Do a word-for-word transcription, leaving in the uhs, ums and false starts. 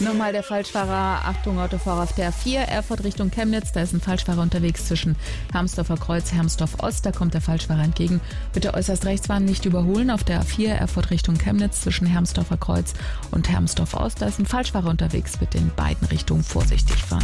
Nochmal der Falschfahrer, Achtung Autofahrer auf der A vier, Erfurt Richtung Chemnitz, da ist ein Falschfahrer unterwegs zwischen Hermsdorfer Kreuz, Hermsdorf Ost, da kommt der Falschfahrer entgegen. Bitte äußerst rechts fahren, nicht überholen auf der A vier, Erfurt Richtung Chemnitz zwischen Hermsdorfer Kreuz und Hermsdorf Ost, da ist ein Falschfahrer unterwegs, bitte in beiden Richtungen vorsichtig fahren.